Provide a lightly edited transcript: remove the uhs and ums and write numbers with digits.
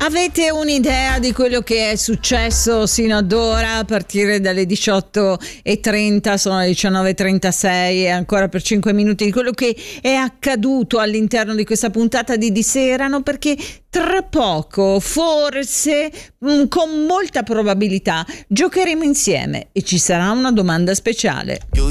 Avete un'idea di quello che è successo sino ad ora, a partire dalle 18:30, sono le 19:36 e ancora per 5 minuti, di quello che è accaduto all'interno di questa puntata di Diserano? Perché tra poco, forse, con molta probabilità, giocheremo insieme e ci sarà una domanda speciale.